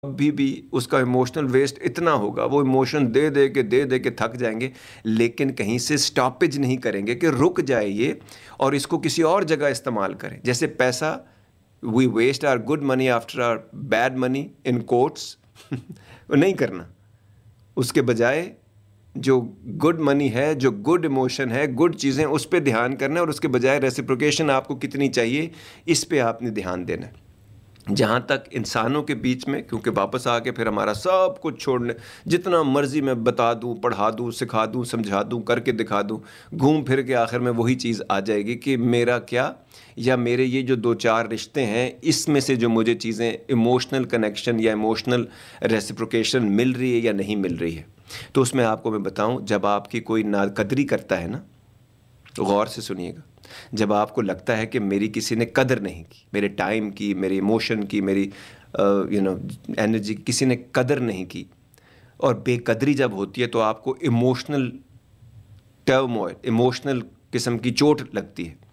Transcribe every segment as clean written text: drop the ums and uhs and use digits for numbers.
بھی اس کا emotional waste اتنا ہوگا، وہ ایموشن دے دے کے تھک جائیں گے، لیکن کہیں سے سٹاپیج نہیں کریں گے کہ رک جائے یہ اور اس کو کسی اور جگہ استعمال کریں. جیسے پیسہ، وی waste are good money after are bed money in quotes نہیں کرنا. اس کے بجائے جو گڈ منی ہے، جو گڈ ایموشن ہے، گڈ چیزیں، اس پہ دھیان کرنا ہے، اور اس کے بجائے ریسیپروکیشن آپ کو کتنی چاہیے اس پہ آپ نے دھیان دینا ہے. جہاں تک انسانوں کے بیچ میں، کیونکہ واپس آ کے پھر ہمارا سب کچھ چھوڑنے، جتنا مرضی میں بتا دوں، پڑھا دوں، سکھا دوں، سمجھا دوں، کر کے دکھا دوں، گھوم پھر کے آخر میں وہی چیز آ جائے گی کہ میرا کیا، یا میرے یہ جو دو چار رشتے ہیں اس میں سے جو مجھے چیزیں ایموشنل کنیکشن یا ایموشنل ریسیپروکیشن مل رہی ہے یا نہیں مل رہی ہے. تو اس میں آپ کو میں بتاؤں، جب آپ کی کوئی ناقدری کرتا ہے نا، غور سے سنیے گا، جب آپ کو لگتا ہے کہ میری کسی نے قدر نہیں کی، میرے ٹائم کی، میری ایموشن کی، میری انرجی کی کسی نے قدر نہیں کی، اور بے قدری جب ہوتی ہے تو آپ کو ایموشنل ٹرموائل، ایموشنل قسم کی چوٹ لگتی ہے.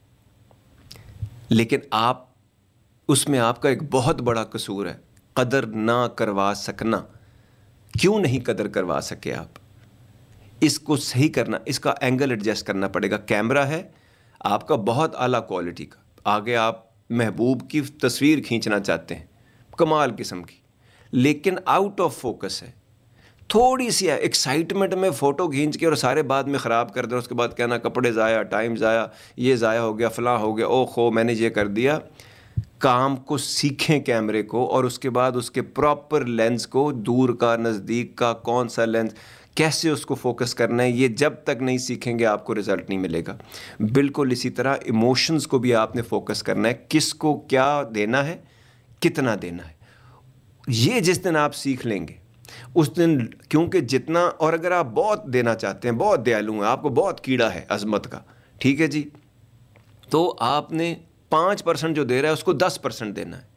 لیکن آپ اس میں آپ کا ایک بہت بڑا قصور ہے، قدر نہ کروا سکنا. کیوں نہیں قدر کروا سکے آپ؟ اس کو صحیح کرنا، اس کا اینگل ایڈجسٹ کرنا پڑے گا. کیمرہ ہے آپ کا بہت اعلیٰ کوالٹی کا، آگے آپ محبوب کی تصویر کھینچنا چاہتے ہیں کمال قسم کی، لیکن آؤٹ آف فوکس ہے. تھوڑی سی ایکسائٹمنٹ میں فوٹو کھینچ کے اور سارے بعد میں خراب کر دیں، اس کے بعد کہنا کپڑے ضائع، ٹائم ضائع، یہ ضائع ہو گیا، فلاں ہو گیا، او خو میں نے یہ کر دیا. کام کو سیکھیں کیمرے کو، اور اس کے بعد اس کے پراپر لینز کو، دور کا، نزدیک کا، کون سا لینز، کیسے اس کو فوکس کرنا ہے، یہ جب تک نہیں سیکھیں گے آپ کو رزلٹ نہیں ملے گا. بالکل اسی طرح ایموشنز کو بھی آپ نے فوکس کرنا ہے، کس کو کیا دینا ہے، کتنا دینا ہے. یہ جس دن آپ سیکھ لیں گے اس دن، کیونکہ جتنا، اور اگر آپ بہت دینا چاہتے ہیں، بہت دیالو ہیں، آپ کو بہت کیڑا ہے عظمت کا، ٹھیک ہے جی، تو آپ نے 5% جو دے رہا ہے اس کو 10% دینا ہے.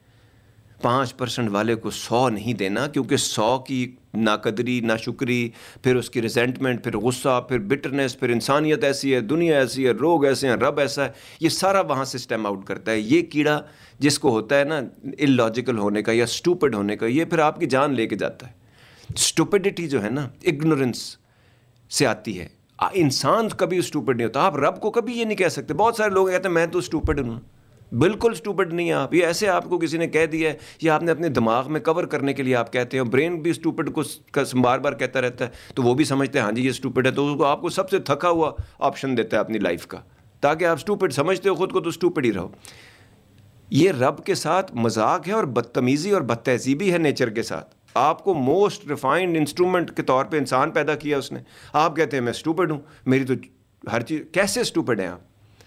5% والے کو 100 نہیں دینا، کیونکہ 100 کی ناقدری، ناشکری، پھر اس کی ریزنٹمنٹ، پھر غصہ، پھر بٹرنس، پھر انسانیت ایسی ہے، دنیا ایسی ہے، لوگ ایسے ہیں، رب ایسا ہے، یہ سارا وہاں سے سٹیم آؤٹ کرتا ہے. یہ کیڑا جس کو ہوتا ہے نا اللاجیکل ہونے کا یا سٹوپڈ ہونے کا، یہ پھر آپ کی جان لے کے جاتا ہے. سٹوپڈیٹی جو ہے نا، اگنورنس سے آتی ہے. انسان کبھی سٹوپڈ نہیں ہوتا. آپ رب کو کبھی یہ نہیں کہہ سکتے. بہت سارے لوگ کہتے ہیں میں تو سٹوپڈ ہوں. بالکل سٹوپڈ نہیں ہے آپ. یہ ایسے آپ کو کسی نے کہہ دیا ہے، یا آپ نے اپنے دماغ میں کور کرنے کے لیے آپ کہتے ہیں. برین بھی سٹوپڈ کو بار بار کہتا رہتا ہے، تو وہ بھی سمجھتے ہیں ہاں جی یہ سٹوپڈ ہے، تو آپ کو سب سے تھکا ہوا آپشن دیتا ہے اپنی لائف کا، تاکہ آپ سٹوپڈ سمجھتے ہو خود کو تو سٹوپڈ ہی رہو. یہ رب کے ساتھ مذاق ہے اور بدتمیزی اور بد تہذیبی ہے نیچر کے ساتھ. آپ کو موسٹ ریفائنڈ انسٹرومنٹ کے طور پہ انسان پیدا کیا اس نے، آپ کہتے ہیں میں سٹوپڈ ہوں، میری تو ہر چیز. کیسے سٹوپڈ ہیں آپ؟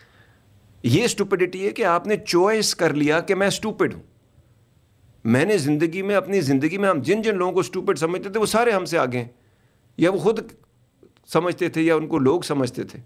یہ سٹوپڈیٹی ہے کہ آپ نے چوائس کر لیا کہ میں سٹوپڈ ہوں. میں نے زندگی میں، اپنی زندگی میں، ہم جن جن لوگوں کو سٹوپڈ سمجھتے تھے وہ سارے ہم سے آگے ہیں، یا وہ خود سمجھتے تھے یا ان کو لوگ سمجھتے تھے.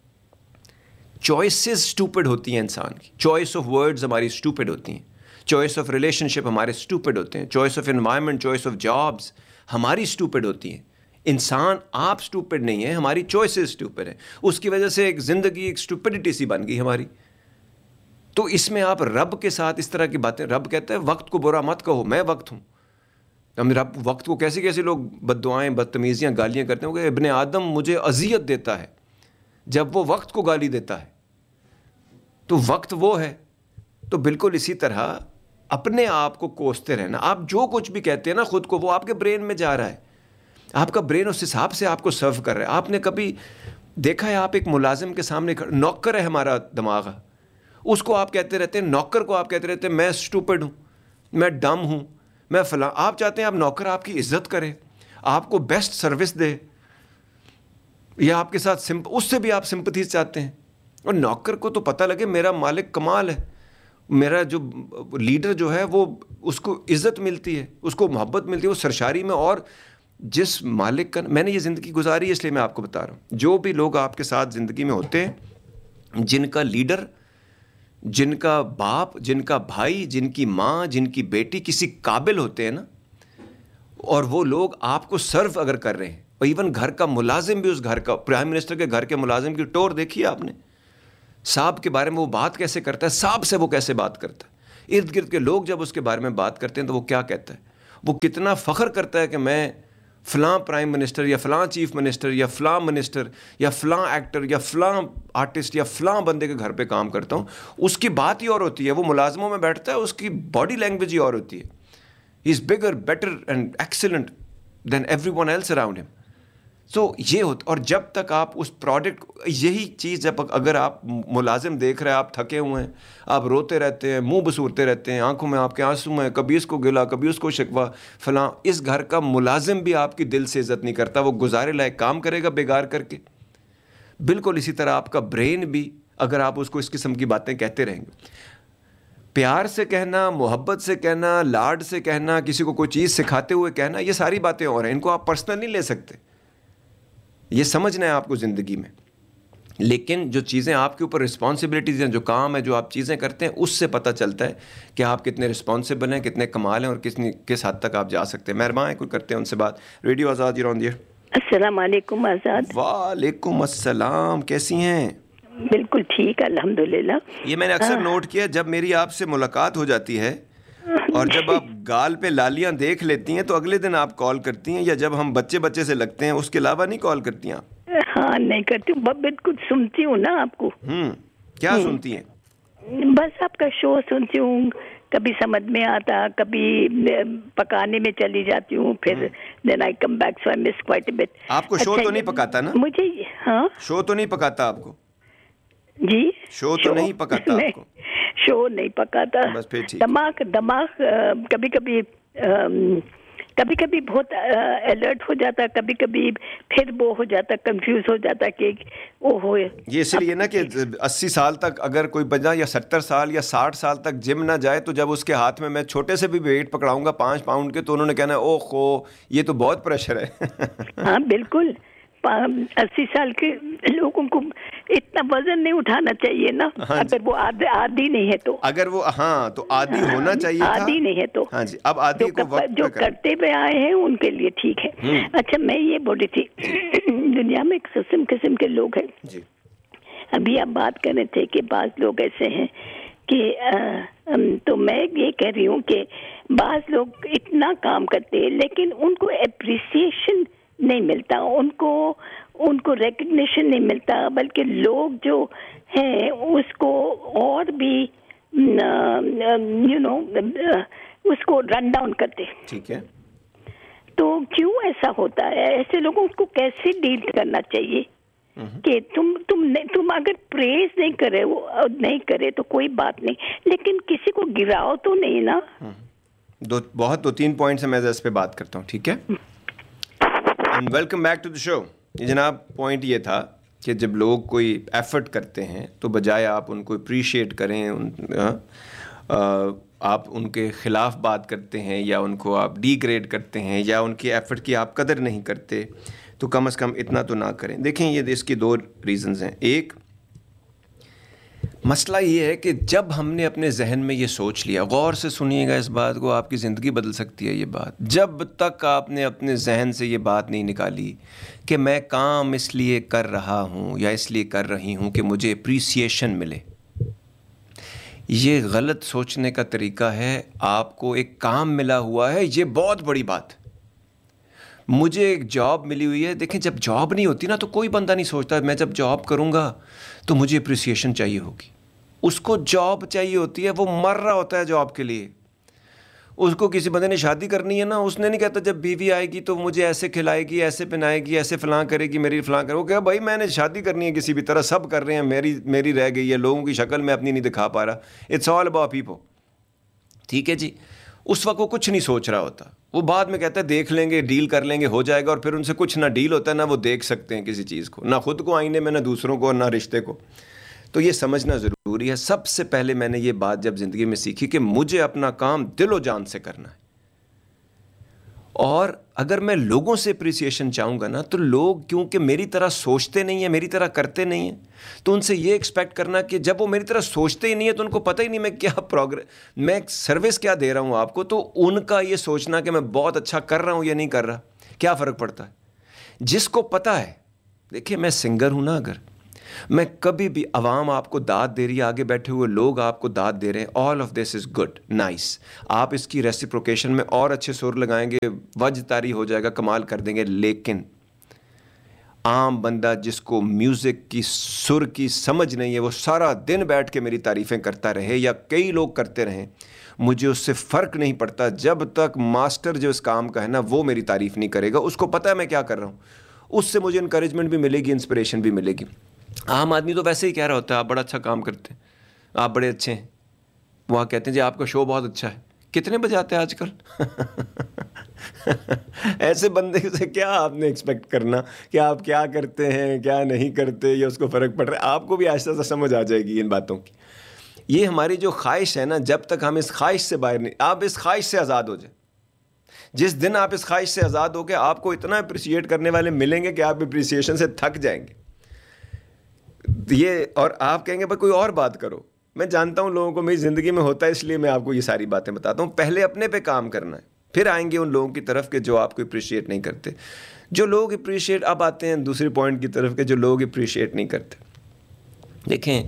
چوائسز سٹوپڈ ہوتی ہیں انسان کی. چوائس آف ورڈز ہماری سٹوپڈ ہوتی ہیں. چوائس آف ریلیشن شپ ہمارے سٹوپڈ ہوتے ہیں. Choice of environment, choice of jobs ہماری سٹوپڈ ہوتی ہیں. انسان آپ سٹوپڈ نہیں ہیں، ہماری چوائسز سٹوپڈ ہیں. اس کی وجہ سے ایک زندگی ایک سٹوپڈیٹی سی بن گئی ہماری. تو اس میں آپ رب کے ساتھ اس طرح کی باتیں، رب کہتا ہے وقت کو برا مت کہو، میں وقت ہوں. ہم رب وقت کو کیسے کیسے لوگ بد دعائیں، بدتمیزیاں، گالیاں کرتے ہیں کہ ابن آدم مجھے اذیت دیتا ہے جب وہ وقت کو گالی دیتا ہے. تو وقت وہ ہے. تو بالکل اسی طرح اپنے آپ کو کوستے رہنا. آپ جو کچھ بھی کہتے ہیں نا خود کو، وہ آپ کے برین میں جا رہا ہے. آپ کا برین اس حساب سے آپ کو سرو کر رہا ہے. آپ نے کبھی دیکھا ہے آپ ایک ملازم کے سامنے نوکر ہے ہمارا دماغ، اس کو آپ کہتے رہتے ہیں، نوکر کو آپ کہتے رہتے ہیں میں سٹوپڈ ہوں، میں ڈم ہوں، میں فلاں. آپ چاہتے ہیں آپ نوکر آپ کی عزت کرے، آپ کو بیسٹ سروس دے، یا آپ کے ساتھ اس سے بھی آپ سمپتھیز چاہتے ہیں. اور نوکر کو تو پتہ لگے میرا مالک کمال ہے، میرا جو لیڈر جو ہے وہ، اس کو عزت ملتی ہے، اس کو محبت ملتی ہے، وہ سرشاری میں. اور جس مالک کا میں نے یہ زندگی گزاری ہے، اس لیے میں آپ کو بتا رہا ہوں، جو بھی لوگ آپ کے ساتھ زندگی میں ہوتے ہیں، جن کا لیڈر، جن کا باپ، جن کا بھائی، جن کی ماں، جن کی بیٹی کسی قابل ہوتے ہیں نا، اور وہ لوگ آپ کو سرو اگر کر رہے ہیں، اور ایون گھر کا ملازم بھی، اس گھر کا پرائم منسٹر کے گھر کے ملازم کی ٹور دیکھی آپ نے؟ صاحب کے بارے میں وہ بات کیسے کرتا ہے، صاحب سے وہ کیسے بات کرتا ہے. ارد گرد کے لوگ جب اس کے بارے میں بات کرتے ہیں تو وہ کیا کہتا ہے. وہ کتنا فخر کرتا ہے کہ میں فلاں پرائم منسٹر یا فلاں چیف منسٹر یا فلاں منسٹر یا فلاں ایکٹر یا فلاں آرٹسٹ یا فلاں بندے کے گھر پہ کام کرتا ہوں. اس کی بات ہی اور ہوتی ہے, وہ ملازموں میں بیٹھتا ہے, اس کی باڈی لینگویج ہی اور ہوتی ہے. ہی از بگر, better and excellent then every one else around ہم. سو یہ ہوتا. اور جب تک آپ اس پروڈکٹ, یہی چیز جب اگر آپ ملازم دیکھ رہے ہیں, آپ تھکے ہوئے ہیں, آپ روتے رہتے ہیں, منہ بسورتے رہتے ہیں, آنکھوں میں آپ کے آنسو ہیں, کبھی اس کو گلا کبھی اس کو شکوہ فلاں, اس گھر کا ملازم بھی آپ کی دل سے عزت نہیں کرتا. وہ گزارے لائق کام کرے گا بیگار کر کے. بالکل اسی طرح آپ کا برین بھی, اگر آپ اس کو اس قسم کی باتیں کہتے رہیں گے, پیار سے کہنا, محبت سے کہنا, لاڈ سے کہنا, کسی کو کوئی چیز سکھاتے ہوئے کہنا, یہ ساری باتیں اور ہیں. ان کو آپ پرسنل نہیں لے سکتے, یہ سمجھنا ہے آپ کو زندگی میں. لیکن جو چیزیں آپ کے اوپر رسپانسبلٹیز ہیں, جو کام ہے, جو آپ چیزیں کرتے ہیں, اس سے پتہ چلتا ہے کہ آپ کتنے رسپانسبل ہیں, کتنے کمال ہیں, اور کس حد تک آپ جا سکتے ہیں. مہربان کوئی کرتے ہیں ان سے بات. Radio Azad, you on the year. السلام علیکم آزاد. وعلیکم السلام, کیسی ہیں؟ بالکل ٹھیک, الحمدللہ. یہ میں نے اکثر نوٹ کیا, جب میری آپ سے ملاقات ہو جاتی ہے اور جب آپ گال پہ لالیاں دیکھ لیتی ہیں تو اگلے دن آپ کال کرتی ہیں, یا جب ہم بچے سے لگتے ہیں اس کے علاوہ نہیں کال کرتی ہیں آپ؟ ہاں نہیں کرتی ہوں, بالکل سنتی ہوں نا آپ کو. کیا سنتی ہیں؟ بس آپ کا شو سنتی ہوں, کبھی سمجھ میں آتا, کبھی پکانے میں چلی جاتی ہوں, پھر دین آئی come back, so I miss quite a but. آپ کو شو تو نہیں پکاتا نا؟ مجھے ہاں, شو تو نہیں پکاتا آپ کو؟ جی شو تو نہیں پکاتا آپ کو؟ شو نہیں پکاتا. بس پھر ٹھیک. دماغ کبھی کبھی بہت الرٹ ہو جاتا, کبھی کبھی پھر وہ ہو جاتا, کنفیوز ہو جاتا کہ وہ ہو. یہ اس لیے نا کہ 80 سال تک اگر کوئی بندہ یا 70 سال یا 60 سال تک جم نہ جائے, تو جب اس کے ہاتھ میں چھوٹے سے بھی ویٹ پکڑاؤں گا 5 پاؤنڈ کے, تو انہوں نے کہنا ہے او خو یہ تو بہت پریشر ہے. ہاں بالکل, 80 سال کے لوگوں کو اتنا وزن نہیں اٹھانا چاہیے نا, اگر وہ عادی نہیں ہے تو. اگر وہ ہاں تو عادی ہونا چاہیے تھا, عادی نہیں ہے تو. ہاں جی, اب عادی کو وقت جو کرتے ہوئے آئے ہیں ان کے لیے ٹھیک ہے. اچھا, میں یہ بول رہی تھی, دنیا میں قسم کے لوگ ہیں جی. ابھی آپ بات کر رہے تھے کہ بعض لوگ ایسے ہیں کہ تو میں یہ کہہ رہی ہوں کہ بعض لوگ اتنا کام کرتے ہیں لیکن ان کو اپریسیشن نہیں ملتا, ان کو ریکگنیشن نہیں ملتا, بلکہ لوگ جو ہیں اس کو اور بھی اس کو رن ڈاؤن کرتے. ٹھیک ہے, تو کیوں ایسا ہوتا ہے؟ ایسے لوگوں کو کیسے ڈیل کرنا چاہیے کہ تم اگر پریز نہیں کرے تو کوئی بات نہیں, لیکن کسی کو گراؤ تو نہیں نا. دو تین پوائنٹس میں اس پہ بات کرتا ہوں, ٹھیک ہے. And welcome back to the شو. جناب پوائنٹ یہ تھا کہ جب لوگ کوئی ایفرٹ کرتے ہیں تو بجائے آپ ان کو اپریشیٹ کریں, آپ ان کے خلاف بات کرتے ہیں, یا ان کو آپ ڈی گریڈ کرتے ہیں, یا ان کی ایفرٹ کی آپ قدر نہیں کرتے, تو کم از کم اتنا تو نہ کریں. دیکھیں یہ اس کی 2 ریزنز ہیں. ایک مسئلہ یہ ہے کہ جب ہم نے اپنے ذہن میں یہ سوچ لیا, غور سے سنیے گا اس بات کو, آپ کی زندگی بدل سکتی ہے یہ بات. جب تک آپ نے اپنے ذہن سے یہ بات نہیں نکالی کہ میں کام اس لیے کر رہا ہوں یا اس لیے کر رہی ہوں کہ مجھے اپریسیشن ملے, یہ غلط سوچنے کا طریقہ ہے. آپ کو ایک کام ملا ہوا ہے, یہ بہت بڑی بات. مجھے ایک جاب ملی ہوئی ہے. دیکھیں جب جاب نہیں ہوتی نا تو کوئی بندہ نہیں سوچتا میں جب جاب کروں گا تو مجھے اپریسیشن چاہیے ہوگی. اس کو جاب چاہیے ہوتی ہے, وہ مر رہا ہوتا ہے جاب کے لیے. اس کو کسی بندے نے شادی کرنی ہے نا, اس نے نہیں کہتا جب بیوی آئے گی تو مجھے ایسے کھلائے گی, ایسے پہنائے گی, ایسے فلاں کرے گی, میری فلاں کرے. وہ کہا بھائی میں نے شادی کرنی ہے کسی بھی طرح, سب کر رہے ہیں, میری رہ گئی ہے, لوگوں کی شکل میں اپنی نہیں دکھا پا رہا. It's all about people. ٹھیک ہے جی. اس وقت وہ کچھ نہیں سوچ رہا ہوتا, وہ بعد میں کہتا ہے دیکھ لیں گے, ڈیل کر لیں گے, ہو جائے گا. اور پھر ان سے کچھ نہ ڈیل ہوتا ہے, نہ وہ دیکھ سکتے ہیں کسی چیز کو, نہ خود کو آئینے میں, نہ دوسروں کو, نہ رشتے کو. تو یہ سمجھنا ضروری ہے. سب سے پہلے میں نے یہ بات جب زندگی میں سیکھی کہ مجھے اپنا کام دل و جان سے کرنا ہے, اور اگر میں لوگوں سے اپریسیشن چاہوں گا نا تو لوگ کیونکہ میری طرح سوچتے نہیں ہیں, میری طرح کرتے نہیں ہیں, تو ان سے یہ ایکسپیکٹ کرنا کہ جب وہ میری طرح سوچتے ہی نہیں ہیں تو ان کو پتہ ہی نہیں میں کیا میں سروس کیا دے رہا ہوں آپ کو, تو ان کا یہ سوچنا کہ میں بہت اچھا کر رہا ہوں یا نہیں کر رہا, کیا فرق پڑتا ہے. جس کو پتہ ہے, دیکھیں میں سنگر ہوں نا, اگر میں کبھی بھی عوام آپ کو داد دے رہی ہے, آگے بیٹھے ہوئے لوگ آپ کو داد دے رہے ہیں, all of this is good, nice. آپ اس کی ریسیپروکیشن میں اور اچھے سر لگائیں گے, وجہ طاری ہو جائے گا, کمال کر دیں گے. لیکن عام بندہ جس کو میوزک کی سر کی سمجھ نہیں ہے, وہ سارا دن بیٹھ کے میری تعریفیں کرتا رہے, یا کئی لوگ کرتے رہیں, مجھے اس سے فرق نہیں پڑتا جب تک ماسٹر جو اس کام کا ہے نا وہ میری تعریف نہیں کرے گا. اس کو پتہ ہے میں کیا کر رہا ہوں, اس سے مجھے انکریجمنٹ بھی ملے گی, انسپریشن بھی ملے گی. عام آدمی تو ویسے ہی کہہ رہا ہوتا ہے آپ بڑا اچھا کام کرتے ہیں, آپ بڑے اچھے ہیں, وہاں کہتے ہیں جی آپ کا شو بہت اچھا ہے. کتنے بجے آتے ہیں آج کل؟ ایسے بندے سے کیا آپ نے ایکسپیکٹ کرنا کہ آپ کیا کرتے ہیں کیا نہیں کرتے, یا اس کو فرق پڑ رہا ہے. آپ کو بھی آہستہ آہستہ سمجھ آ جائے گی ان باتوں کی. یہ ہماری جو خواہش ہے نا, جب تک ہم اس خواہش سے باہر نہیں, آپ اس خواہش سے آزاد ہو جائیں. جس دن آپ اس خواہش سے آزاد ہو گے, آپ کو اتنا اپریشیٹ کرنے والے ملیں گے کہ آپ اپریسیشن سے تھک جائیں گے. یہ اور آپ کہیں گے بھائی کوئی اور بات کرو. میں جانتا ہوں لوگوں کو میری زندگی میں ہوتا ہے, اس لیے میں آپ کو یہ ساری باتیں بتاتا ہوں. پہلے اپنے پہ کام کرنا ہے, پھر آئیں گے ان لوگوں کی طرف کہ جو آپ کو اپریشیٹ نہیں کرتے. جو لوگ اپریشیٹ, اب آتے ہیں دوسرے پوائنٹ کی طرف کہ جو لوگ اپریشیٹ نہیں کرتے. دیکھیں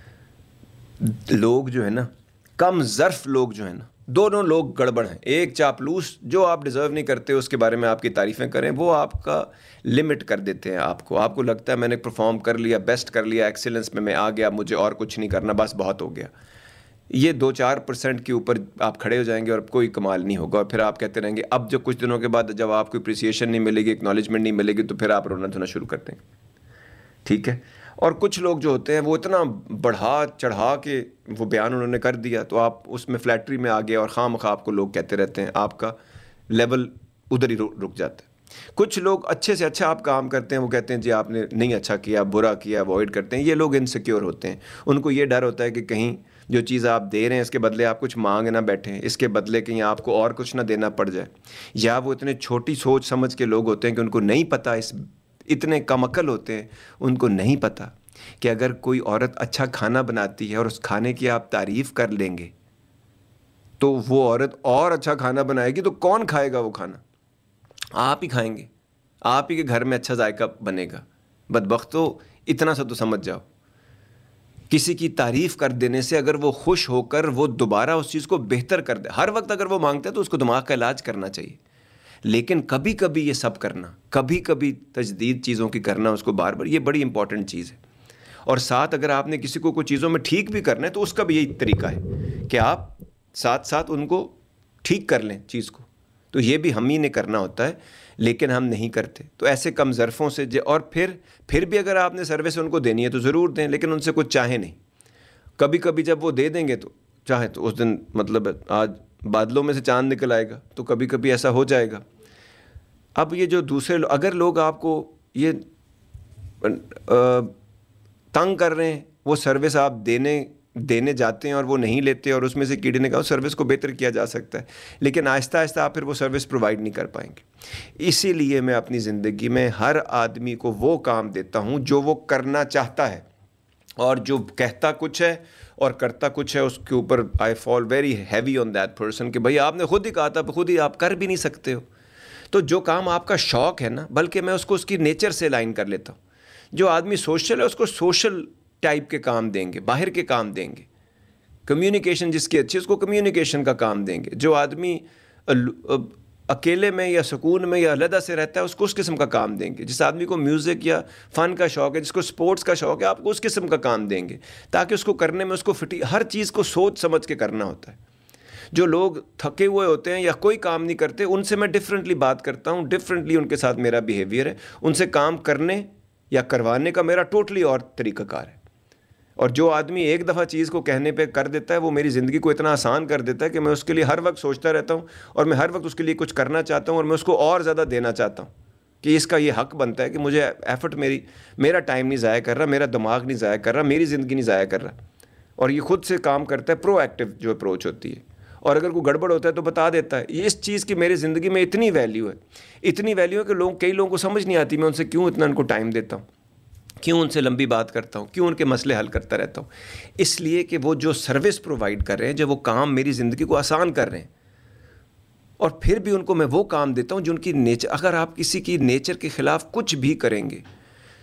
لوگ جو ہے نا, کم ظرف لوگ جو ہیں نا, دونوں لوگ گڑبڑ ہیں. ایک چاپلوس جو آپ ڈیزرو نہیں کرتے اس کے بارے میں آپ کی تعریفیں کریں, وہ آپ کا لمٹ کر دیتے ہیں. آپ کو لگتا ہے میں نے پرفارم کر لیا, بیسٹ کر لیا, ایکسیلنس میں آ گیا, مجھے اور کچھ نہیں کرنا, بس بہت ہو گیا. یہ 2-4% کے اوپر آپ کھڑے ہو جائیں گے اور کوئی کمال نہیں ہوگا. اور پھر آپ کہتے رہیں گے, اب جو کچھ دنوں کے بعد جب آپ کو اپریسیشن نہیں ملے گی, ایکنالجمنٹ نہیں ملے گی, تو پھر آپ رونا دھونا شروع کر دیں گے. ٹھیک ہے. اور کچھ لوگ جو ہوتے ہیں وہ اتنا بڑھا چڑھا کے وہ بیان انہوں نے کر دیا, تو آپ اس میں فلیٹری میں آ گئے اور خواہ مخواہ آپ کو لوگ کہتے رہتے ہیں, آپ کا لیول ادھر ہی رک جاتا ہے. کچھ لوگ اچھے سے اچھا آپ کام کرتے ہیں, وہ کہتے ہیں جی آپ نے نہیں اچھا کیا, برا کیا, اوائڈ کرتے ہیں. یہ لوگ انسیکیور ہوتے ہیں. ان کو یہ ڈر ہوتا ہے کہ کہیں جو چیز آپ دے رہے ہیں اس کے بدلے آپ کچھ مانگ نہ بیٹھیں, اس کے بدلے کہیں آپ کو اور کچھ نہ دینا پڑ جائے. یا وہ اتنے چھوٹی سوچ سمجھ کے لوگ ہوتے ہیں کہ ان کو نہیں پتہ, اتنے کم عقل ہوتے ہیں, ان کو نہیں پتہ کہ اگر کوئی عورت اچھا کھانا بناتی ہے اور اس کھانے کی آپ تعریف کر لیں گے تو وہ عورت اور اچھا کھانا بنائے گی, تو کون کھائے گا وہ کھانا؟ آپ ہی کھائیں گے, آپ ہی کے گھر میں اچھا ذائقہ بنے گا. بدبختو اتنا سا تو سمجھ جاؤ, کسی کی تعریف کر دینے سے اگر وہ خوش ہو کر وہ دوبارہ اس چیز کو بہتر کر دے, ہر وقت اگر وہ مانگتا ہے تو اس کو دماغ کا علاج کرنا چاہیے. لیکن کبھی کبھی یہ سب کرنا, کبھی کبھی تجدید چیزوں کی کرنا, اس کو بار بار, یہ بڑی امپورٹنٹ چیز ہے. اور ساتھ اگر آپ نے کسی کو کچھ چیزوں میں ٹھیک بھی کرنا ہے تو اس کا بھی یہی طریقہ ہے کہ آپ ساتھ ساتھ ان کو ٹھیک کر لیں چیز کو. تو یہ بھی ہم ہی نے کرنا ہوتا ہے, لیکن ہم نہیں کرتے. تو ایسے کم ظرفوں سے اور پھر بھی اگر آپ نے سروس ان کو دینی ہے تو ضرور دیں, لیکن ان سے کچھ چاہیں نہیں. کبھی کبھی جب وہ دے دیں گے تو چاہے تو اس دن مطلب آج بادلوں میں سے چاند نکل آئے گا, تو کبھی کبھی ایسا ہو جائے گا. اب یہ جو دوسرے اگر لوگ آپ کو یہ تنگ کر رہے ہیں, وہ سروس آپ دینے جاتے ہیں اور وہ نہیں لیتے, اور اس میں سے کیڑے نے کہا سروس کو بہتر کیا جا سکتا ہے, لیکن آہستہ آہستہ آپ پھر وہ سروس پرووائڈ نہیں کر پائیں گے. اسی لیے میں اپنی زندگی میں ہر آدمی کو وہ کام دیتا ہوں جو وہ کرنا چاہتا ہے, اور جو کہتا کچھ ہے اور کرتا کچھ ہے اس کے اوپر آئی فال very heavy on that person کہ بھائی آپ نے خود ہی کہا تھا, خود ہی آپ کر بھی نہیں سکتے ہو. تو جو کام آپ کا شوق ہے نا, بلکہ میں اس کو اس کی نیچر سے لائن کر لیتا ہوں. جو آدمی سوشل ہے اس کو سوشل ٹائپ کے کام دیں گے, باہر کے کام دیں گے. کمیونیکیشن جس کی اچھی اس کو کمیونیکیشن کا کام دیں گے. جو آدمی اکیلے میں یا سکون میں یا علیحدہ سے رہتا ہے اس کو اس قسم کا کام دیں گے. جس آدمی کو میوزک یا فن کا شوق ہے, جس کو سپورٹس کا شوق ہے, آپ کو اس قسم کا کام دیں گے, تاکہ اس کو کرنے میں اس کو ہر چیز کو سوچ سمجھ کے کرنا ہوتا ہے. جو لوگ تھکے ہوئے ہوتے ہیں یا کوئی کام نہیں کرتے, ان سے میں ڈفرینٹلی بات کرتا ہوں, ڈفرینٹلی ان کے ساتھ میرا بیہیویئر ہے. ان سے کام کرنے یا کروانے کا میرا ٹوٹلی اور طریقہ کار ہے. اور جو آدمی ایک دفعہ چیز کو کہنے پہ کر دیتا ہے, وہ میری زندگی کو اتنا آسان کر دیتا ہے کہ میں اس کے لیے ہر وقت سوچتا رہتا ہوں, اور میں ہر وقت اس کے لیے کچھ کرنا چاہتا ہوں, اور میں اس کو اور زیادہ دینا چاہتا ہوں کہ اس کا یہ حق بنتا ہے کہ مجھے ایفرٹ, میرا ٹائم نہیں ضائع کر رہا, میرا دماغ نہیں ضائع کر رہا, میری زندگی نہیں ضائع کر رہا. اور یہ خود سے کام کرتا ہے, پرو ایکٹیو جو اپروچ ہوتی ہے. اور اگر کوئی گڑبڑ ہوتا ہے تو بتا دیتا ہے. اس چیز کی میری زندگی میں اتنی ویلیو ہے کہ کئی لوگوں کو سمجھ نہیں آتی میں ان سے کیوں اتنا ان کو ٹائم دیتا ہوں, کیوں ان سے لمبی بات کرتا ہوں, کیوں ان کے مسئلے حل کرتا رہتا ہوں. اس لیے کہ وہ جو سروس پرووائڈ کر رہے ہیں, جو وہ کام میری زندگی کو آسان کر رہے ہیں, اور پھر بھی ان کو میں وہ کام دیتا ہوں جو ان کی نیچر. اگر آپ کسی کی نیچر کے خلاف کچھ بھی کریں گے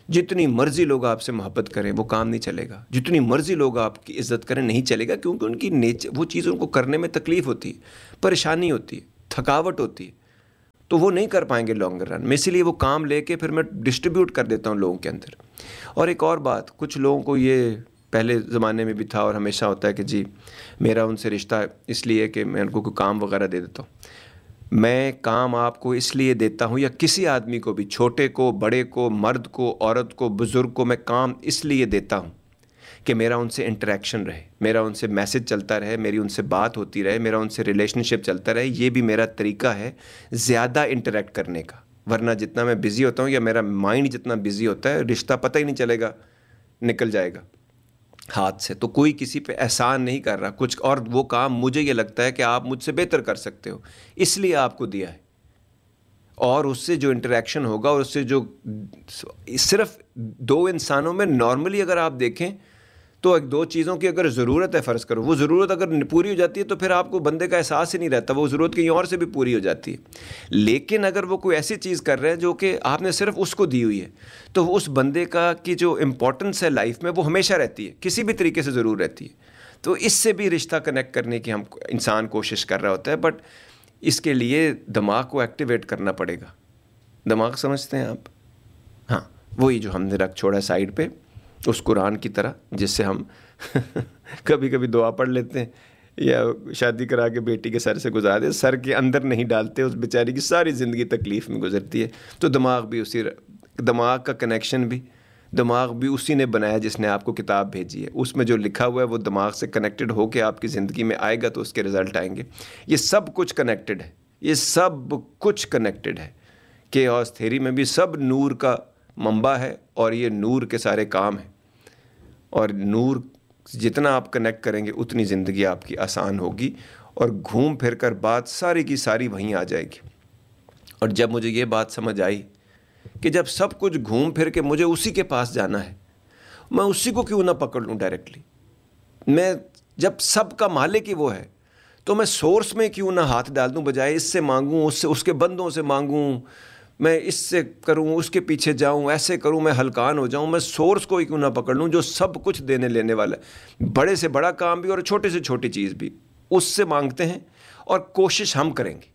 جتنی مرضی لوگ آپ سے محبت کریں وہ کام نہیں چلے گا, جتنی مرضی لوگ آپ کی عزت کریں نہیں چلے گا, کیونکہ ان کی وہ چیز ان کو کرنے میں تکلیف ہوتی ہے, پریشانی ہوتی ہے, تھکاوٹ ہوتی ہے, تو وہ نہیں کر پائیں گے لانگ رن میں. اسی لیے وہ کام لے کے پھر میں ڈسٹریبیوٹ کر دیتا ہوں لوگوں کے اندر. اور ایک اور بات, کچھ لوگوں کو یہ پہلے زمانے میں بھی تھا اور ہمیشہ ہوتا ہے کہ جی میرا ان سے رشتہ اس لیے کہ میں ان کو کوئی کام وغیرہ دے دیتا ہوں. میں کام آپ کو اس لیے دیتا ہوں, یا کسی آدمی کو بھی, چھوٹے کو, بڑے کو, مرد کو, عورت کو, بزرگ کو, میں کام اس لیے دیتا ہوں کہ میرا ان سے انٹریکشن رہے, میرا ان سے میسج چلتا رہے, میری ان سے بات ہوتی رہے, میرا ان سے ریلیشن شپ چلتا رہے. یہ بھی میرا طریقہ ہے زیادہ انٹریکٹ کرنے کا. ورنہ جتنا میں بزی ہوتا ہوں یا میرا مائنڈ جتنا بزی ہوتا ہے, رشتہ پتہ ہی نہیں چلے گا, نکل جائے گا ہاتھ سے. تو کوئی کسی پہ احسان نہیں کر رہا کچھ, اور وہ کام مجھے یہ لگتا ہے کہ آپ مجھ سے بہتر کر سکتے ہو, اس لیے آپ کو دیا ہے. اور اس سے جو انٹریکشن ہوگا, اور اس سے جو صرف دو انسانوں میں نارملی اگر آپ دیکھیں تو ایک دو چیزوں کی اگر ضرورت ہے, فرض کرو وہ ضرورت اگر پوری ہو جاتی ہے تو پھر آپ کو بندے کا احساس ہی نہیں رہتا, وہ ضرورت کہیں اور سے بھی پوری ہو جاتی ہے. لیکن اگر وہ کوئی ایسی چیز کر رہے ہیں جو کہ آپ نے صرف اس کو دی ہوئی ہے, تو اس بندے کا کی جو امپورٹنس ہے لائف میں وہ ہمیشہ رہتی ہے, کسی بھی طریقے سے ضرور رہتی ہے. تو اس سے بھی رشتہ کنیکٹ کرنے کی ہم انسان کوشش کر رہا ہوتا ہے, بٹ اس کے لیے دماغ کو ایکٹیویٹ کرنا پڑے گا. دماغ سمجھتے ہیں آپ؟ ہاں, وہی جو ہم نے رکھ چھوڑا سائڈ پہ, اس قرآن کی طرح جس سے ہم کبھی کبھی دعا پڑھ لیتے ہیں, یا شادی کرا کے بیٹی کے سر سے گزار دے, سر کے اندر نہیں ڈالتے, اس بیچاری کی ساری زندگی تکلیف میں گزرتی ہے. تو دماغ بھی دماغ کا کنیکشن بھی, دماغ بھی اسی نے بنایا جس نے آپ کو کتاب بھیجی ہے. اس میں جو لکھا ہوا ہے وہ دماغ سے کنیکٹڈ ہو کے آپ کی زندگی میں آئے گا تو اس کے رزلٹ آئیں گے. یہ سب کچھ کنیکٹڈ ہے, یہ سب کچھ کنیکٹڈ ہے. کیوس تھیوری میں بھی سب نور کا منبع ہے, اور یہ نور کے سارے کام ہیں. اور نور جتنا آپ کنیکٹ کریں گے اتنی زندگی آپ کی آسان ہوگی, اور گھوم پھر کر بات ساری کی ساری وہیں آ جائے گی. اور جب مجھے یہ بات سمجھ آئی کہ جب سب کچھ گھوم پھر کے مجھے اسی کے پاس جانا ہے, میں اسی کو کیوں نہ پکڑ لوں ڈائریکٹلی. میں جب سب کا مالک ہی وہ ہے تو میں سورس میں کیوں نہ ہاتھ ڈال دوں, بجائے اس سے مانگوں, اس سے, اس کے بندوں سے مانگوں, میں اس سے کروں, اس کے پیچھے جاؤں, ایسے کروں, میں ہلکان ہو جاؤں. میں سورس کو ہی کیوں نہ پکڑ لوں جو سب کچھ دینے لینے والا ہے. بڑے سے بڑا کام بھی اور چھوٹے سے چھوٹی چیز بھی اس سے مانگتے ہیں, اور کوشش ہم کریں گے.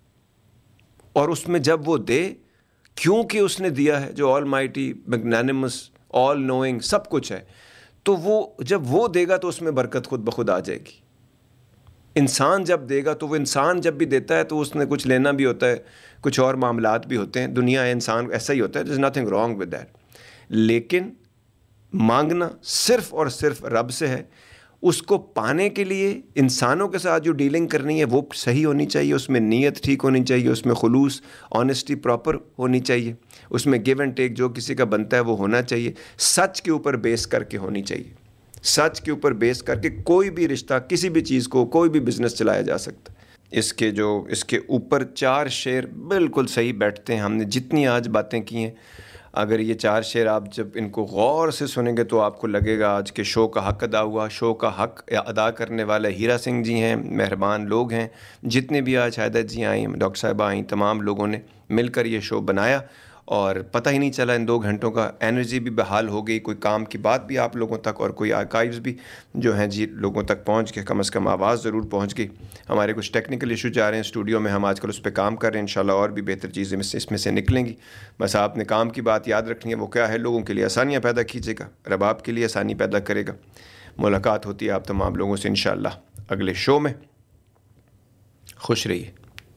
اور اس میں جب وہ دے, کیونکہ اس نے دیا ہے, جو آل مائٹی, میگنانمس, آل نوئنگ, سب کچھ ہے, تو وہ جب وہ دے گا تو اس میں برکت خود بخود آ جائے گی. انسان جب دے گا تو وہ انسان جب بھی دیتا ہے تو اس نے کچھ لینا بھی ہوتا ہے, کچھ اور معاملات بھی ہوتے ہیں. دنیا ہے, انسان ایسا ہی ہوتا ہے, there's nothing wrong with that. لیکن مانگنا صرف اور صرف رب سے ہے. اس کو پانے کے لیے انسانوں کے ساتھ جو ڈیلنگ کرنی ہے وہ صحیح ہونی چاہیے, اس میں نیت ٹھیک ہونی چاہیے, اس میں خلوص, آنیسٹی پراپر ہونی چاہیے, اس میں گیو اینڈ ٹیک جو کسی کا بنتا ہے وہ ہونا چاہیے, سچ کے اوپر بیس کر کے ہونی چاہیے. سچ کے اوپر بیس کر کے کوئی بھی رشتہ, کسی بھی چیز کو, کوئی بھی بزنس چلایا جا سکتا ہے. اس کے اوپر 4 شعر بالکل صحیح بیٹھتے ہیں. ہم نے جتنی آج باتیں کی ہیں, اگر یہ 4 شعر آپ جب ان کو غور سے سنیں گے تو آپ کو لگے گا آج کے شو کا حق ادا ہوا. شو کا حق ادا کرنے والے ہیرا سنگھ جی ہیں, مہربان لوگ ہیں. جتنے بھی آج شہادت جی آئیں, ڈاکٹر صاحبہ آئیں, تمام لوگوں نے مل کر یہ شو بنایا, اور پتہ ہی نہیں چلا ان 2 گھنٹوں کا. انرجی بھی بحال ہو گئی, کوئی کام کی بات بھی آپ لوگوں تک, اور کوئی آرکائیوز بھی جو ہیں جی لوگوں تک پہنچ کے, کم از کم آواز ضرور پہنچ گئی. ہمارے کچھ ٹیکنیکل ایشو جا رہے ہیں اسٹوڈیو میں, ہم آج کل اس پہ کام کر رہے ہیں. انشاءاللہ اور بھی بہتر چیزیں اس میں سے نکلیں گی. بس آپ نے کام کی بات یاد رکھنی ہے, وہ کیا ہے, لوگوں کے لیے آسانیاں پیدا کیجیے گا, رب آپ کے لیے آسانی پیدا کرے گا. ملاقات ہوتی ہے آپ تمام لوگوں سے انشاءاللہ اگلے شو میں. خوش رہیے,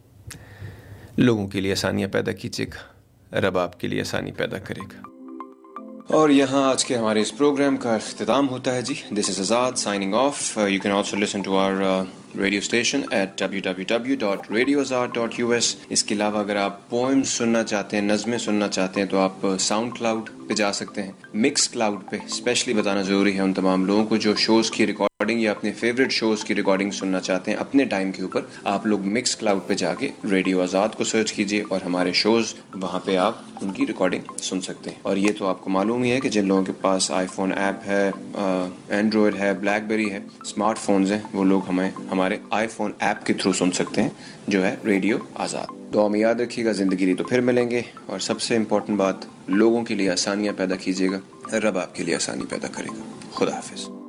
لوگوں کے لیے آسانیاں پیدا کیجیے گا, رب آپ کے لیے آسانی پیدا کرے گا. اور یہاں آج کے ہمارے اس پروگرام کا اختتام ہوتا ہے جی. دس از آزاد signing off. You can also listen to our radio station at www.radioazad.us. اس کے علاوہ اگر آپ پوئم سننا چاہتے ہیں, نظمیں سننا چاہتے ہیں, تو آپ ساؤنڈ کلاؤڈ پہ جا سکتے ہیں. مکس کلاؤڈ پہ اسپیشلی بتانا ضروری ہے ان تمام لوگوں کو جو شوز کی ریکارڈ یا اپنے فیوریٹ شوز کی ریکارڈنگ سننا چاہتے ہیں اپنے ٹائم کے اوپر، آپ لوگ مکس کلاؤڈ پہ جا کے ریڈیو آزاد کو سرچ کیجئے اور ہمارے شوز وہاں پہ آپ ان کی ریکارڈنگ سن سکتے ہیں. اور یہ تو آپ کو معلوم ہی ہے کہ جن لوگوں کے پاس آئی فون ایپ ہے، اینڈرائڈ ہے، بلیک بیری ہے، اسمارٹ فونز ہیں، وہ لوگ ہمیں ہمارے آئی فون ایپ کے تھرو سن سکتے ہیں جو ہے ریڈیو آزاد. دعا میں یاد رکھیے گا، زندگی دی تو پھر ملیں گے. اور سب سے امپورٹنٹ بات، لوگوں کے لیے آسانیاں پیدا کیجیے گا، رب آپ کے لیے آسانی پیدا کرے گا. خدا حافظ.